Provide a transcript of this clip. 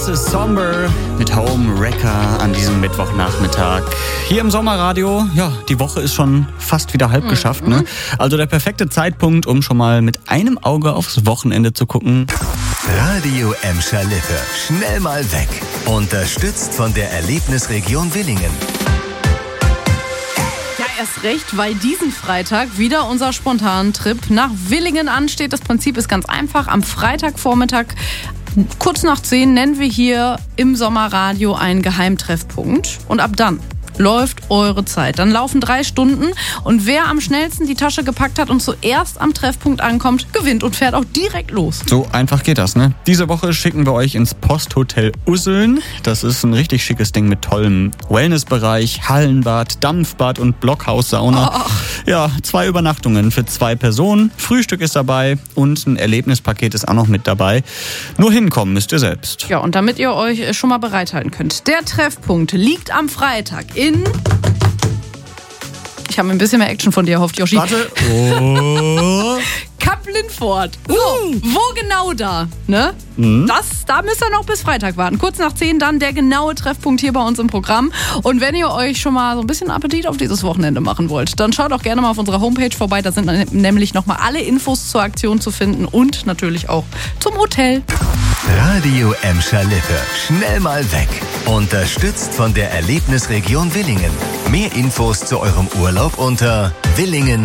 Das ist Somber mit Home Wrecker an diesem Mittwochnachmittag. Hier im Sommerradio, ja, die Woche ist schon fast wieder halb geschafft, ne? Also der perfekte Zeitpunkt, um schon mal mit einem Auge aufs Wochenende zu gucken. Radio Emscher Lippe. Schnell mal weg. Unterstützt von der Erlebnisregion Willingen. Ja, erst recht, weil diesen Freitag wieder unser spontaner Trip nach Willingen ansteht. Das Prinzip ist ganz einfach. Am Freitagvormittag, kurz nach 10, nennen wir hier im Sommerradio einen Geheimtreffpunkt. Und ab dann läuft eure Zeit. Dann laufen 3 Stunden und wer am schnellsten die Tasche gepackt hat und zuerst am Treffpunkt ankommt, gewinnt und fährt auch direkt los. So einfach geht das, ne? Diese Woche schicken wir euch ins Posthotel Usseln. Das ist ein richtig schickes Ding mit tollem Wellnessbereich, Hallenbad, Dampfbad und Blockhaussauna. Ja, 2 Übernachtungen für 2 Personen. Frühstück ist dabei und ein Erlebnispaket ist auch noch mit dabei. Nur hinkommen müsst ihr selbst. Ja, und damit ihr euch schon mal bereithalten könnt. Der Treffpunkt liegt am Freitag in... Ich habe ein bisschen mehr Action von dir erhofft, Joshi. Warte. Oh. Kapp-Lindfort. So, wo genau da? Ne? Da müsst ihr noch bis Freitag warten. Kurz nach 10 dann der genaue Treffpunkt hier bei uns im Programm. Und wenn ihr euch schon mal so ein bisschen Appetit auf dieses Wochenende machen wollt, dann schaut auch gerne mal auf unserer Homepage vorbei. Da sind nämlich nochmal alle Infos zur Aktion zu finden und natürlich auch zum Hotel. Radio Emscher Lippe. Schnell mal weg. Unterstützt von der Erlebnisregion Willingen. Mehr Infos zu eurem Urlaub unter Willingen.